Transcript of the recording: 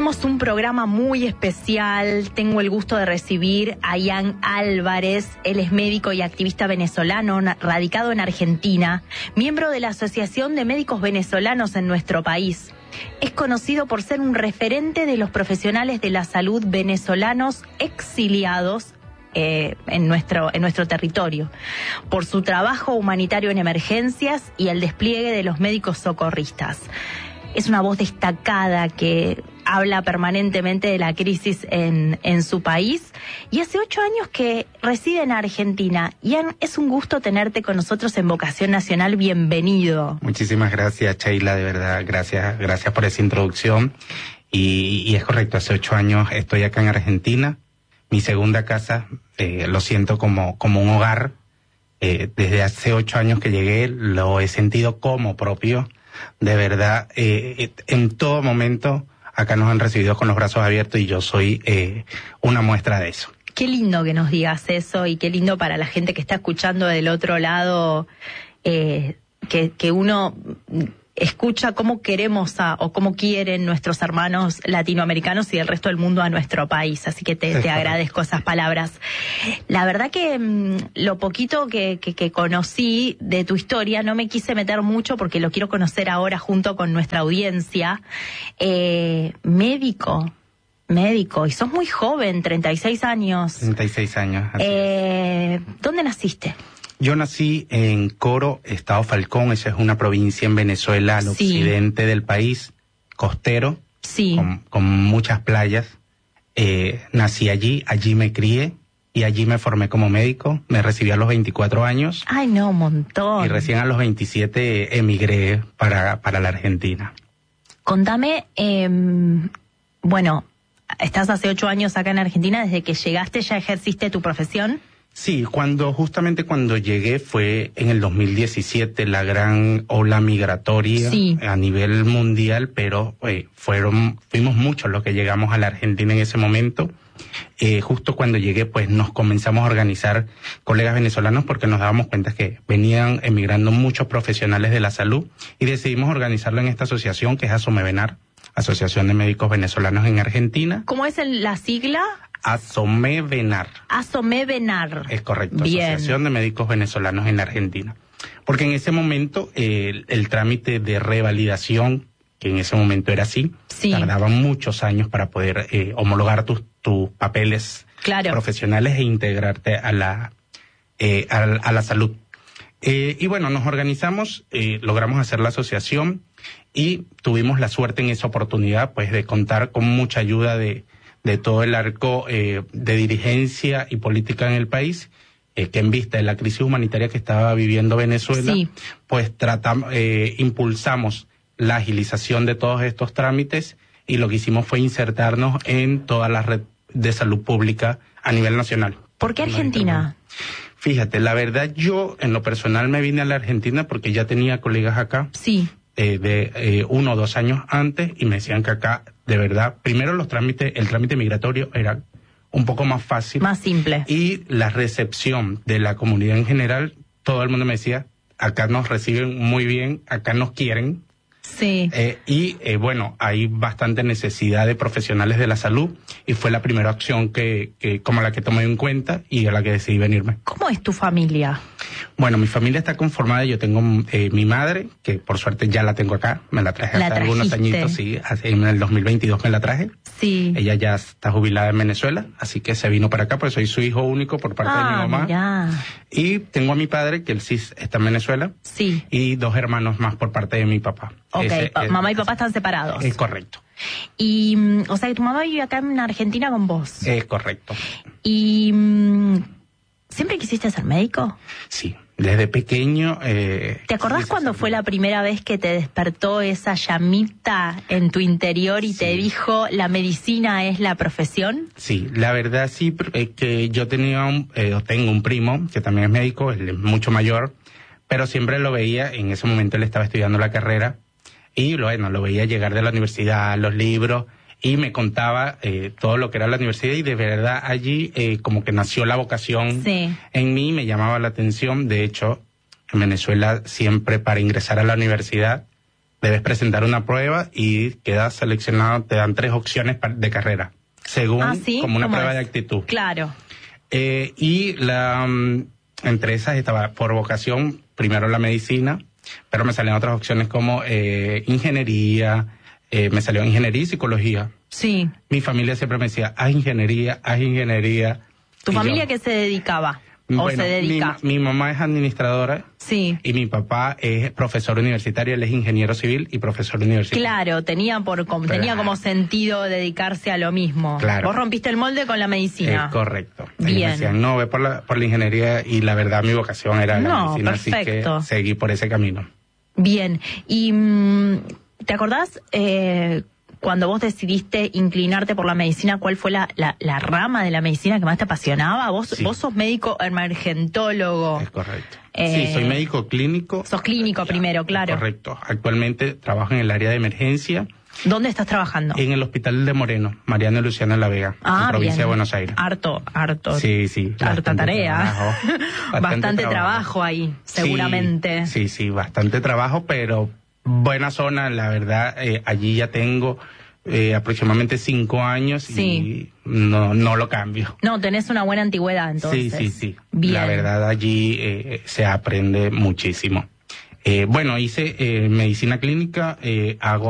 tenemos un programa muy especial. Tengo el gusto de recibir a Ian Álvarez. Él es médico y activista venezolano, radicado en Argentina, miembro de la Asociación de Médicos Venezolanos en nuestro país. Es conocido por ser un referente de los profesionales de la salud venezolanos exiliados en nuestro territorio, por su trabajo humanitario en emergencias y el despliegue de los médicos socorristas. Es una voz destacada que habla permanentemente de la crisis en su país y hace 8 años que reside en Argentina. Ian, es un gusto tenerte con nosotros en Vocación Nacional. Bienvenido. Muchísimas gracias, Sheila, de verdad, gracias por esa introducción. Y es correcto, hace 8 años estoy acá en Argentina. Mi segunda casa, lo siento como un hogar. Desde hace 8 años que llegué, lo he sentido como propio. De verdad, en todo momento acá nos han recibido con los brazos abiertos y yo soy una muestra de eso. Qué lindo que nos digas eso y qué lindo para la gente que está escuchando del otro lado, que uno escucha cómo queremos o cómo quieren nuestros hermanos latinoamericanos y el resto del mundo a nuestro país. Así que te agradezco esas palabras. La verdad que lo poquito que conocí de tu historia, no me quise meter mucho porque lo quiero conocer ahora junto con nuestra audiencia. Médico, y sos muy joven, 36 años. 36 años, así es. ¿Dónde naciste? Yo nací en Coro, Estado Falcón. Esa es una provincia en Venezuela, al occidente del país, costero, con muchas playas. Nací allí me crié y allí me formé como médico. Me recibí a los 24 años. ¡Ay, no, un montón! Y recién a los 27 emigré para la Argentina. Contame, bueno, estás hace 8 años acá en Argentina. ¿Desde que llegaste ya ejerciste tu profesión? Sí, justamente cuando llegué fue en el 2017, la gran ola migratoria a nivel mundial, pero fuimos muchos los que llegamos a la Argentina en ese momento. Justo cuando llegué, pues nos comenzamos a organizar colegas venezolanos porque nos dábamos cuenta que venían emigrando muchos profesionales de la salud y decidimos organizarlo en esta asociación que es ASOMEVENAR, Asociación de Médicos Venezolanos en Argentina. ¿Cómo es la sigla? ASOMEVENAR. ASOMEVENAR. Es correcto, Bien. Asociación de Médicos Venezolanos en la Argentina. Porque en ese momento el trámite de revalidación, que en ese momento era así, tardaba muchos años para poder homologar tus papeles profesionales e integrarte a la salud. Y bueno, nos organizamos, logramos hacer la asociación y tuvimos la suerte en esa oportunidad pues de contar con mucha ayuda de todo el arco de dirigencia y política en el país, que en vista de la crisis humanitaria que estaba viviendo Venezuela, pues impulsamos la agilización de todos estos trámites y lo que hicimos fue insertarnos en toda la red de salud pública a nivel nacional. ¿Por qué Argentina? Fíjate, la verdad yo en lo personal me vine a la Argentina porque ya tenía colegas acá. De 1 o 2 años antes y me decían que acá, de verdad, primero el trámite migratorio era un poco más fácil. Más simple. Y la recepción de la comunidad en general, todo el mundo me decía, acá nos reciben muy bien, acá nos quieren. Bueno, hay bastante necesidad de profesionales de la salud y fue la primera acción que como la que tomé en cuenta y a la que decidí venirme. ¿Cómo es tu familia? Bueno, mi familia está conformada. Yo tengo mi madre, que por suerte ya la tengo acá. Me la traje hace algunos añitos, en el 2022 me la traje. Ella ya está jubilada en Venezuela, así que se vino para acá, porque soy su hijo único por parte de mi mamá. Mirá. Y tengo a mi padre, que él sí está en Venezuela. Y 2 hermanos más por parte de mi papá. Mamá y papá están separados. Es correcto. Y, o sea, que tu mamá vive acá en Argentina con vos. Es correcto. Y, ¿siempre quisiste ser médico? Sí, desde pequeño. ¿Te acordás cuando fue la primera vez que te despertó esa llamita en tu interior y te dijo, la medicina es la profesión? Sí, la verdad sí, que yo tengo un primo que también es médico, él es mucho mayor, pero siempre lo veía, en ese momento él estaba estudiando la carrera, y lo veía llegar de la universidad, los libros, y me contaba todo lo que era la universidad, y de verdad allí como que nació la vocación en mí, me llamaba la atención. De hecho, en Venezuela siempre para ingresar a la universidad debes presentar una prueba y quedas seleccionado, te dan 3 opciones de carrera, según como una prueba de actitud. Claro. Y entre esas estaba por vocación, primero la medicina, pero me salían otras opciones como ingeniería, me salió ingeniería y psicología. Sí. Mi familia siempre me decía, haz ingeniería. ¿Tu familia qué se dedicaba? ¿O se dedica? Mi mamá es administradora. Sí. Y mi papá es profesor universitario, él es ingeniero civil y profesor universitario. Claro, tenía como sentido dedicarse a lo mismo. Claro. Vos rompiste el molde con la medicina. Correcto. Bien. Ellos me decían, no, ve por la ingeniería, y la verdad mi vocación era la medicina, perfecto. Así que seguí por ese camino. Bien. Y ¿te acordás cuando vos decidiste inclinarte por la medicina, cuál fue la rama de la medicina que más te apasionaba? Vos sos médico emergentólogo. Es correcto. Sí, soy médico clínico. Sos clínico primero, claro. Correcto. Actualmente trabajo en el área de emergencia. ¿Dónde estás trabajando? En el Hospital de Moreno, Mariano y Luciano de la Vega, en provincia de Buenos Aires. Harto. Sí. Harta tarea. Bastante trabajo ahí, seguramente. Sí, bastante trabajo, pero buena zona, la verdad. Allí ya tengo aproximadamente 5 años y no lo cambio. No, tenés una buena antigüedad entonces. Sí. Bien. La verdad allí se aprende muchísimo. Hice medicina clínica, hago